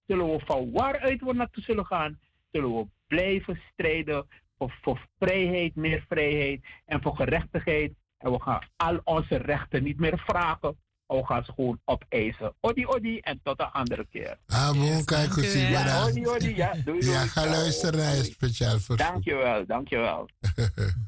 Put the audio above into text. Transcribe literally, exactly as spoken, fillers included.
zullen we van waaruit we naartoe zullen gaan, zullen we blijven strijden voor, voor vrijheid, meer vrijheid en voor gerechtigheid. En we gaan al onze rechten niet meer vragen. We gaan ze gewoon opeisen. Odi, odi en tot een andere keer. Amo, kijk hoe zie je Ja, odi, odi, ja. Doei, doei. Ja, ga luisteren, speciaal voor. Dankjewel, dankjewel.